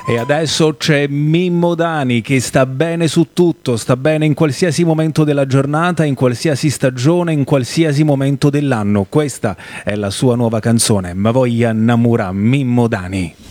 E adesso c'è Mimmo Dani che sta bene su tutto, sta bene in qualsiasi momento della giornata, in qualsiasi stagione, in qualsiasi momento dell'anno. Questa è la sua nuova canzone, Ma voglia Namura, Mimmo Dani.